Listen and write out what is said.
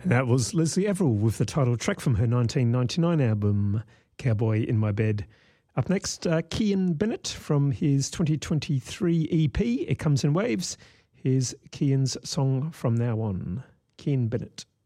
That was Leslie Averill with the title track from her 1999 album, Cowboy in My Bed. Up next, Kian Bennett from his 2023 EP, It Comes in Waves. Here's Kian's song From Now On. Kian Bennett.